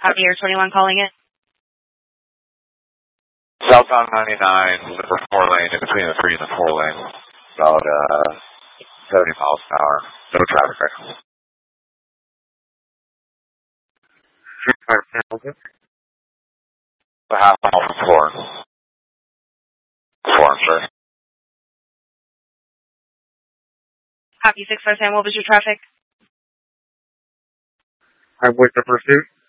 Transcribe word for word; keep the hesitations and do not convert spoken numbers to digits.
Javier twenty-one calling it. Southbound ninety-nine, number four lane, in between the three and the four lane. About uh, seventy miles an hour. No traffic right now. A half mile from Florence. Florence, sir. Copy six five seven, what was your traffic? I'm with the pursuit.